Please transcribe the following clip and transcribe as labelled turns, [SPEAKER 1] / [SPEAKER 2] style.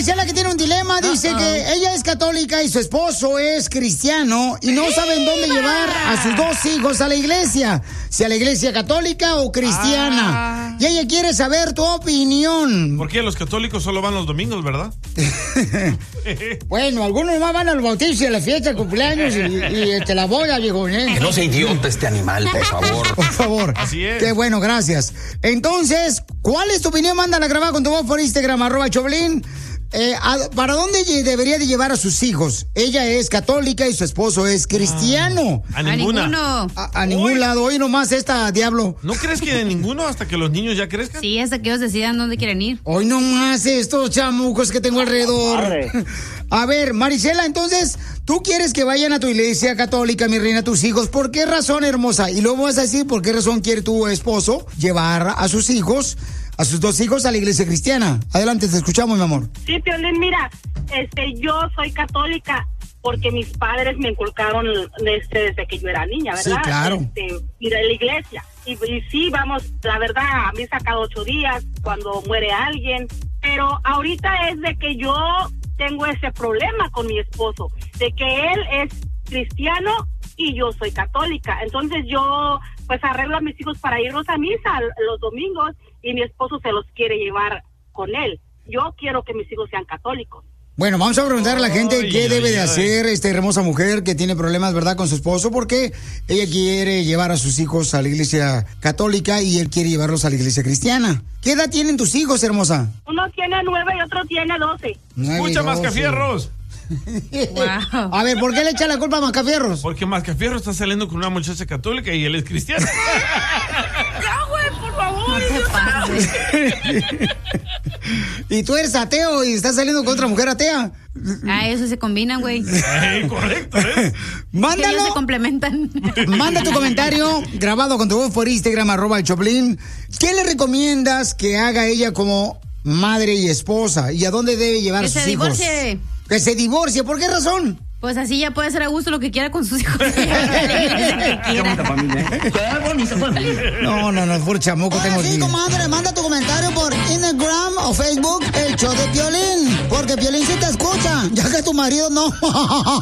[SPEAKER 1] Marisela, que tiene un dilema, dice que ella es católica y su esposo es cristiano y no saben dónde llevar a sus dos hijos a la iglesia, si a la iglesia católica o cristiana. Y ella quiere saber tu opinión.
[SPEAKER 2] ¿Por qué los católicos solo van los domingos, verdad?
[SPEAKER 1] Bueno, algunos más van al bautizo y a la fiesta de cumpleaños y la boda, viejo.
[SPEAKER 3] Que no sea idiota este animal, por favor.
[SPEAKER 1] Por favor.
[SPEAKER 2] Así es.
[SPEAKER 1] Qué bueno, gracias. Entonces, ¿cuál es tu opinión? Mándala a grabar con tu voz por Instagram, @Choplin. ¿Para dónde debería de llevar a sus hijos? Ella es católica y su esposo es cristiano.
[SPEAKER 2] A ninguna.
[SPEAKER 1] A ningún lado. Hoy nomás esta, diablo.
[SPEAKER 2] ¿No crees que de ninguno hasta que los niños ya crezcan?
[SPEAKER 4] Sí, hasta que ellos decidan dónde quieren ir.
[SPEAKER 1] Hoy nomás estos chamucos que tengo alrededor. A ver, Marisela, entonces, ¿tú quieres que vayan a tu iglesia católica, mi reina, tus hijos? ¿Por qué razón, hermosa? Y luego vas a decir por qué razón quiere tu esposo llevar a sus hijos, a sus dos hijos, a la iglesia cristiana. Adelante, te escuchamos, mi amor.
[SPEAKER 5] Sí, Piolín, mira, yo soy católica porque mis padres me inculcaron desde que yo era niña, ¿verdad?
[SPEAKER 1] Sí, claro.
[SPEAKER 5] Ir a la iglesia. Y sí, vamos, la verdad, a misa cada 8 días, cuando muere alguien. Pero ahorita es de que yo tengo ese problema con mi esposo, de que él es cristiano y yo soy católica. Entonces yo, pues, arreglo a mis hijos para irnos a misa los domingos y mi esposo se los quiere llevar con él. Yo quiero que mis hijos sean católicos.
[SPEAKER 1] Bueno, vamos a preguntar a la gente qué debe de hacer esta hermosa mujer que tiene problemas, ¿verdad?, con su esposo, porque ella quiere llevar a sus hijos a la iglesia católica y él quiere llevarlos a la iglesia cristiana. ¿Qué edad tienen tus hijos, hermosa?
[SPEAKER 5] Uno tiene 9 y otro tiene 12.
[SPEAKER 2] Escucha, Mascafierros.
[SPEAKER 4] Wow.
[SPEAKER 1] A ver, ¿por qué le echa la culpa a Mascafierros?
[SPEAKER 2] Porque Mascafierros está saliendo con una muchacha católica y él es cristiano.
[SPEAKER 5] ¡Ya, güey, por favor!
[SPEAKER 4] No te pases.
[SPEAKER 1] Y tú eres ateo y estás saliendo con otra mujer atea.
[SPEAKER 4] Eso se combinan, güey.
[SPEAKER 2] Correcto,
[SPEAKER 1] Mándalo.
[SPEAKER 4] Ellos se complementan.
[SPEAKER 1] Manda tu comentario grabado con tu voz por Instagram, @Choplin. ¿Qué le recomiendas que haga ella como madre y esposa? ¿Y a dónde debe llevar a sus hijos?
[SPEAKER 4] Que se divorcie.
[SPEAKER 1] Que se divorcie. ¿Por qué razón?
[SPEAKER 4] Pues así ya puede hacer a gusto lo que quiera con sus hijos.
[SPEAKER 3] Qué bonita familia.
[SPEAKER 1] No, por chamuco tengo aquí. Sí, comadre, manda tu comentario por Instagram o Facebook, el show de Piolín. Porque Piolín sí te escucha, ya que tu marido no.